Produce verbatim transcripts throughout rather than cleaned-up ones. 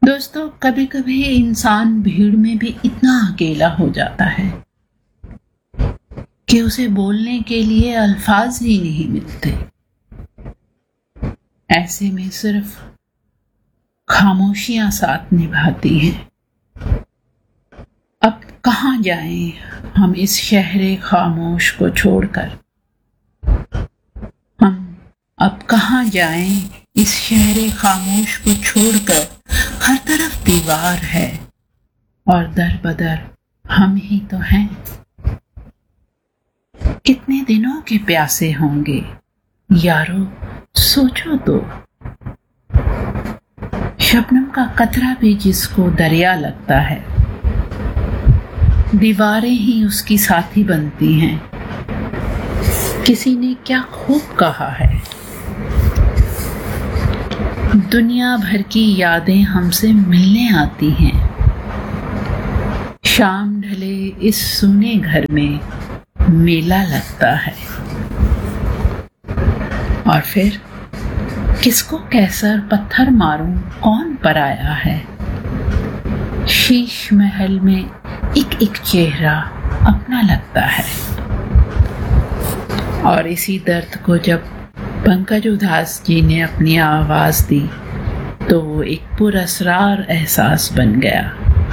दोस्तों, कभी कभी इंसान भीड़ में भी इतना अकेला हो जाता है कि उसे बोलने के लिए अल्फाज ही नहीं मिलते। ऐसे में सिर्फ खामोशियां साथ निभाती हैं। अब कहाँ जाएं हम इस शहरे खामोश को छोड़कर। हम अब कहाँ जाएं इस शहरे खामोश को छोड़कर। हर तरफ दीवार है और दर बदर हम ही तो हैं। कितने दिनों के प्यासे होंगे यारो, सोचो तो। शबनम का कतरा भी जिसको दरिया लगता है, दीवारें ही उसकी साथी बनती हैं। किसी ने क्या खूब कहा है, दुनिया भर की यादें हमसे मिलने आती हैं। शाम ढले इस सूने घर में मेला लगता है। और फिर किसको कैसर पत्थर मारूं, कौन पराया है। शीश महल में एक एक चेहरा अपना लगता है। और इसी दर्द को जब पंकज उधास जी ने अपनी आवाज दी तो वो एक पुरअसरार एहसास बन गया।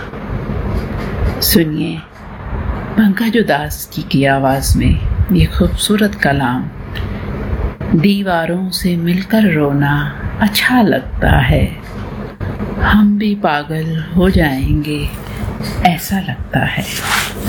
सुनिए पंकज उधास जी की आवाज में ये खूबसूरत कलाम। दीवारों से मिलकर रोना अच्छा लगता है, हम भी पागल हो जाएंगे ऐसा लगता है।